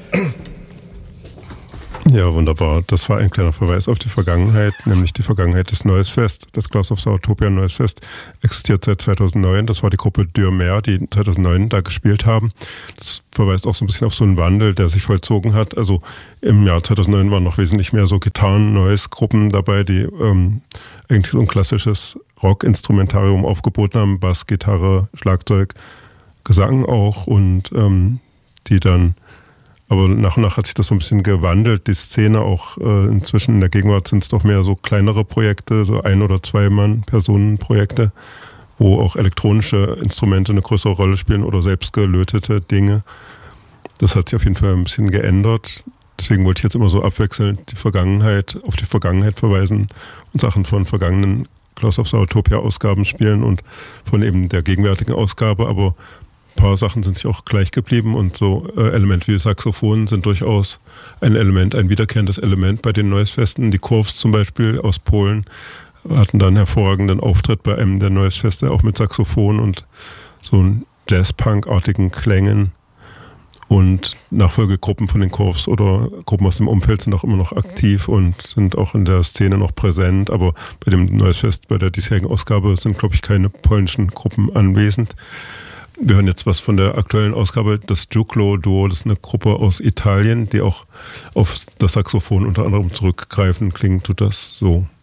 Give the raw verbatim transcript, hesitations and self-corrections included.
Ja, wunderbar. Das war ein kleiner Verweis auf die Vergangenheit, nämlich die Vergangenheit des Noise Fest. Das Claws of Zootopia Noise Fest existiert seit zweitausendneun. Das war die Gruppe Dürmer, die zweitausendneun da gespielt haben. Das verweist auch so ein bisschen auf so einen Wandel, der sich vollzogen hat. Also im Jahr zweitausendneun waren noch wesentlich mehr so Gitarren-Noise-Gruppen dabei, die ähm, eigentlich so ein klassisches Rock-Instrumentarium aufgeboten haben. Bass, Gitarre, Schlagzeug, Gesang auch und ähm, die dann aber nach und nach hat sich das so ein bisschen gewandelt, die Szene auch äh, inzwischen in der Gegenwart sind es doch mehr so kleinere Projekte, so ein- oder zwei Mann-Personen-Projekte, wo auch elektronische Instrumente eine größere Rolle spielen oder selbst gelötete Dinge. Das hat sich auf jeden Fall ein bisschen geändert. Deswegen wollte ich jetzt immer so abwechselnd die Vergangenheit, auf die Vergangenheit verweisen und Sachen von vergangenen Claws of Zootopia-Ausgaben spielen und von eben der gegenwärtigen Ausgabe, aber ein paar Sachen sind sich auch gleich geblieben und so äh, Elemente wie Saxophon sind durchaus ein Element, ein wiederkehrendes Element bei den Noise-Festen. Die Kurvs zum Beispiel aus Polen hatten dann einen hervorragenden Auftritt bei einem der Noise-Feste, auch mit Saxophon und so Jazz-Punk-artigen Klängen. Und Nachfolgegruppen von den Kurvs oder Gruppen aus dem Umfeld sind auch immer noch aktiv und sind auch in der Szene noch präsent. Aber bei dem Noise-Fest, bei der diesjährigen Ausgabe, sind, glaube ich, keine polnischen Gruppen anwesend. Wir hören jetzt was von der aktuellen Ausgabe, das Giuclo-Duo, das ist eine Gruppe aus Italien, die auch auf das Saxophon unter anderem zurückgreifen. Klingt tut das so.